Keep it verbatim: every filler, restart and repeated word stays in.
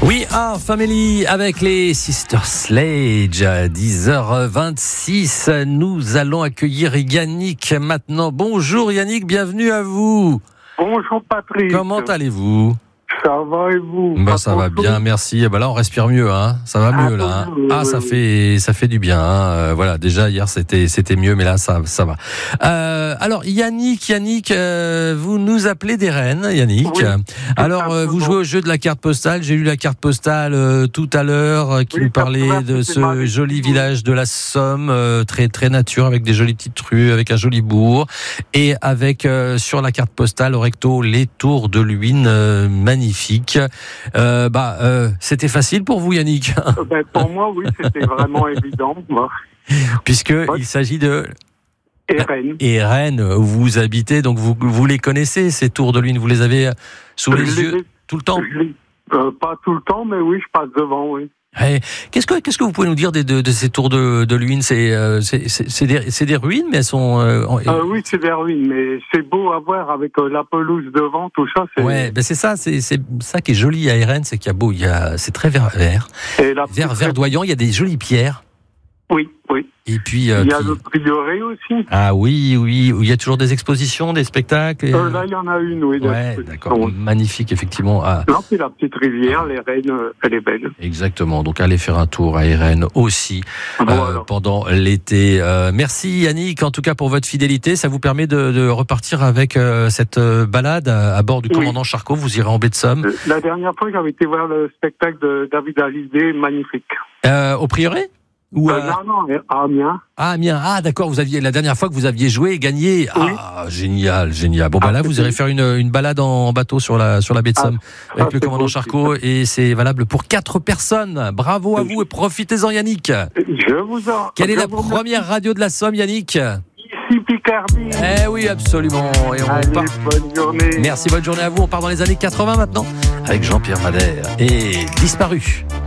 We Are Family avec les Sister Sledge à dix heures vingt-six. Nous allons accueillir Yannick maintenant. Bonjour Yannick, bienvenue à vous. Bonjour Patrick. Comment allez-vous ? Ça va et vous ? Bah, ça va bien, merci. Bah là, on respire mieux, hein. Ça va mieux, ah, là. Hein. Oui, ah, oui, ça oui. fait, ça fait du bien. Hein. Euh, voilà, déjà hier c'était, c'était mieux, mais là ça, ça va. Euh, alors Yannick, Yannick, euh, vous nous appelez des Rennes, Yannick. Oui, alors euh, vous jouez au jeu de la carte postale. J'ai lu la carte postale euh, tout à l'heure euh, qui oui, nous parlait de ce joli village de la Somme, euh, très très nature, avec des jolies petites rues, avec un joli bourg, et avec euh, sur la carte postale au recto les tours de Luynes, euh, magnifiques. Euh, bah, euh, c'était facile pour vous, Yannick. Ben, pour moi, oui, c'était vraiment évident. Moi. Puisque ouais. il s'agit de et Rennes. Et Rennes, où vous habitez, donc vous, vous les connaissez, ces tours de Luynes, vous les avez sous les, les yeux tout le temps. euh, Pas tout le temps, mais oui, je passe devant, oui. Hey, qu'est-ce que qu'est-ce que vous pouvez nous dire de, de, de ces tours de, de Luynes ? C'est euh, c'est c'est des c'est des ruines, mais elles sont. Euh, euh, oui, c'est des ruines, mais c'est beau à voir avec euh, la pelouse devant, tout ça. C'est... Ouais, ben c'est ça, c'est c'est ça qui est joli à Rennes, c'est qu'il y a beau, il y a c'est très vert vert, vert verdoyant, il y a des jolies pierres. Oui, oui. Et puis euh, il y a puis... le prieuré aussi. Ah oui, oui, il y a toujours des expositions, des spectacles. Et... Euh, là, il y en a une, oui. Ouais, d'accord, magnifique effectivement. Ah. Non, puis la petite rivière, les Rennes, elle est belle. Exactement. Donc allez faire un tour à Rennes aussi voilà. euh, pendant l'été. Euh, merci Yannick, en tout cas pour votre fidélité. Ça vous permet de, de repartir avec euh, cette balade à, à bord du commandant oui. Charcot. Vous irez en baie de Somme. La dernière fois, j'avais été voir le spectacle de David Hallyday, magnifique. Euh, au prieuré? Ou euh, non, non, à Amiens. Ah, Amiens. Ah, d'accord. Vous aviez la dernière fois que vous aviez joué et gagné. Oui. Ah, génial, génial. Bon, ah, bah là, vous irez faire une, une balade en bateau sur la, sur la baie de Somme ah, avec le commandant Charcot et c'est valable pour quatre personnes. Bravo à vous et profitez-en, Yannick. Je vous en. Quelle est je la première radio de la Somme, Yannick? Ici Picardie. Eh oui, absolument. Et on Allez, part. Bonne journée. Merci, bonne journée à vous. On part dans les années quatre-vingts maintenant avec Jean-Pierre Madère et Disparu.